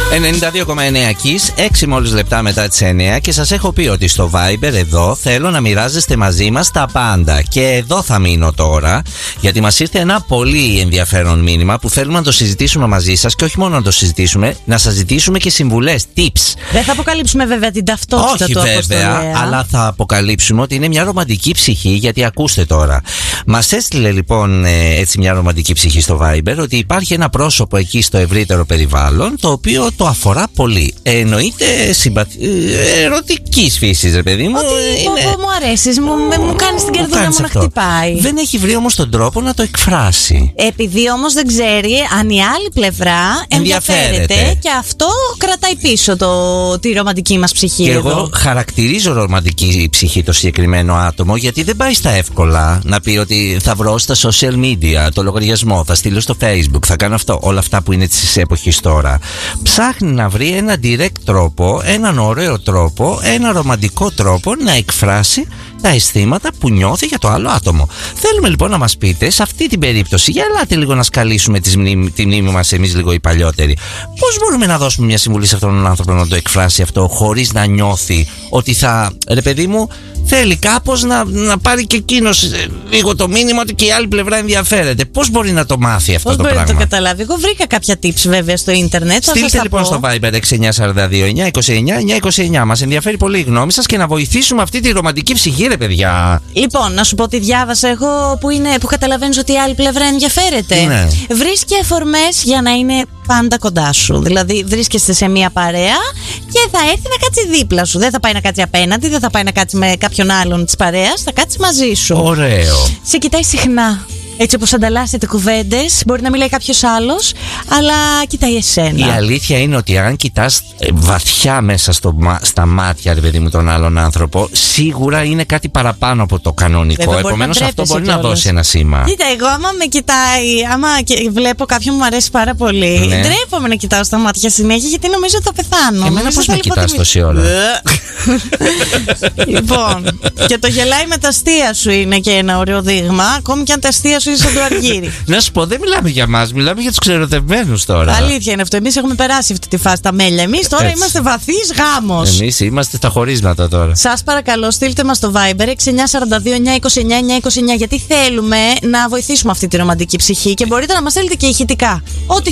92,9 Kiss, 6 μόλις λεπτά μετά τις 9 και σας έχω πει ότι στο Viber εδώ θέλω να μοιράζεστε μαζί μας τα πάντα. Και εδώ θα μείνω τώρα, γιατί μας ήρθε ένα πολύ ενδιαφέρον μήνυμα που θέλουμε να το συζητήσουμε μαζί σας και όχι μόνο να το συζητήσουμε, να σας ζητήσουμε και συμβουλές, tips. Δεν θα αποκαλύψουμε βέβαια την ταυτότητα του Αποστολέα. Όχι βέβαια, αλλά θα αποκαλύψουμε ότι είναι μια ρομαντική ψυχή, γιατί ακούστε τώρα. Μας έστειλε λοιπόν έτσι μια ρομαντική ψυχή στο Viber ότι υπάρχει ένα πρόσωπο εκεί στο ευρύτερο περιβάλλον το οποίο το αφορά πολύ. Εννοείται ερωτικής φύσης, ρε παιδί μου. Ότι μου αρέσεις, μου κάνεις την καρδούλα μου να χτυπάει. Δεν έχει βρει όμως τον τρόπο να το εκφράσει. Επειδή όμως δεν ξέρει αν η άλλη πλευρά ενδιαφέρεται και αυτό κρατάει πίσω τη ρομαντική μας ψυχή. Και εδώ. εγώ χαρακτηρίζω ρομαντική ψυχή το συγκεκριμένο άτομο, γιατί δεν πάει στα εύκολα να πει ότι θα βρω στα social media το λογαριασμό, θα στείλω στο Facebook, θα κάνω αυτό, όλα αυτά που είναι της εποχής τώρα. Ψάχνει να βρει ένα direct τρόπο, έναν ωραίο τρόπο, ένα ρομαντικό τρόπο να εκφράσει τα αισθήματα που νιώθει για το άλλο άτομο. Θέλουμε λοιπόν να μας πείτε σε αυτή την περίπτωση, για ελάτε λίγο να σκαλίσουμε τη μνήμη μας εμείς λίγο οι παλιότεροι. Πώς μπορούμε να δώσουμε μια συμβουλή σε αυτόν τον άνθρωπο να το εκφράσει αυτό χωρίς να νιώθει ότι θα, ρε παιδί μου, θέλει κάπως να πάρει και εκείνος λίγο το μήνυμα ότι και η άλλη πλευρά ενδιαφέρεται. Πώς μπορεί να το μάθει αυτό το πράγμα? Πώς μπορεί να το καταλάβει? Εγώ βρήκα κάποια tips βέβαια στο ίντερνετ. Στείλτε λοιπόν στο Viber 6942-929-929. Μας ενδιαφέρει πολύ η γνώμη σας και να βοηθήσουμε αυτή τη ρομαντική ψυχή, ρε παιδιά. Λοιπόν, να σου πω τι διάβασα εγώ που καταλαβαίνεις ότι η άλλη πλευρά ενδιαφέρεται. Ναι. Βρίσκει αφορμές για να είναι πάντα κοντά σου. Δηλαδή βρίσκεσαι σε μια παρέα και θα έρθει να κάτσει δίπλα σου. Δεν θα πάει να κάτσει απέναντι, δεν θα πάει να κάτσει με κάποιον άλλον της παρέας, θα κάτσει μαζί σου. Ωραίο. Σε κοιτάει συχνά. Έτσι όπως ανταλλάσσετε κουβέντες, μπορεί να μιλάει κάποιος άλλος, αλλά κοιτάει εσένα. Η αλήθεια είναι ότι αν κοιτάς βαθιά μέσα στα μάτια, ρε παιδί μου, τον άλλον άνθρωπο, σίγουρα είναι κάτι παραπάνω από το κανονικό. Επομένως αυτό μπορεί να δώσει ένα σήμα. Κοίτα, εγώ άμα με κοιτάει, βλέπω κάποιον που μου αρέσει πάρα πολύ, ναι, ντρέπομαι να κοιτάω στα μάτια συνέχεια, γιατί νομίζω ότι θα πεθάνω. Εμένα πώς με κοιτάς τόση ώρα? Λοιπόν, και το γελάει με τα αστεία σου είναι και ένα ωραίο δείγμα, ακόμη και αν τα αστεία σου είναι σαν του Αργύρι. Να σου πω, δεν μιλάμε για μας, μιλάμε για τους ξερωτευμένους τώρα. Αλήθεια είναι αυτό. Εμείς έχουμε περάσει αυτή τη φάση τα μέλια. Εμείς τώρα είμαστε βαθύς γάμος. Εμείς είμαστε στα χωρίσματα τώρα. Σας παρακαλώ, στείλτε μας στο Viber 6942-929-929, γιατί θέλουμε να βοηθήσουμε αυτή τη ρομαντική ψυχή και μπορείτε να μας στείλετε και ηχητικά. Ό,τι